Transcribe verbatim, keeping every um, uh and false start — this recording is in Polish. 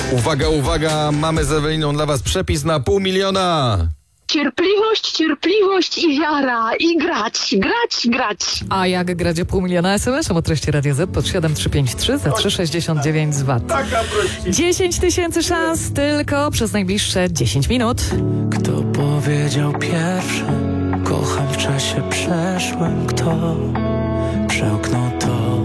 Uwaga, uwaga, mamy z Eweliną dla was przepis na pół miliona. Cierpliwość, cierpliwość i wiara. I grać, grać, grać. A jak grać o pół miliona es em esem o treści Radio Z pod siedem trzy pięć trzy za trzy sześćdziesiąt dziewięć z V A T. dziesięć tysięcy szans tylko przez najbliższe dziesięć minut. Kto powiedział pierwszy? Kocham w czasie przeszłym. Kto przełknął to?